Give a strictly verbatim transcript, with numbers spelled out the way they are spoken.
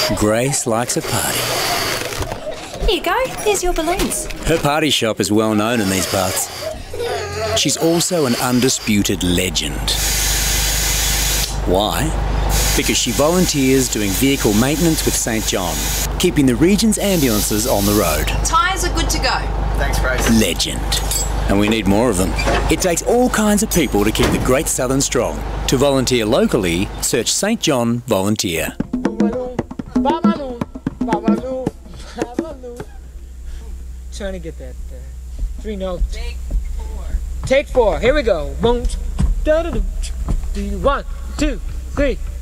Grace likes a party. Here you go. Here's your balloons. Her party shop is well known in these parts. She's also an undisputed legend. Why? Because she volunteers doing vehicle maintenance with Saint John, keeping the region's ambulances on the road. Tyres are good to go. Thanks, Grace. Legend. And we need more of them. It takes all kinds of people to keep the Great Southern strong. To volunteer locally, search Saint John Volunteer. Trying to get that uh, three notes. Take four. Take four. Here we go. One, two, three.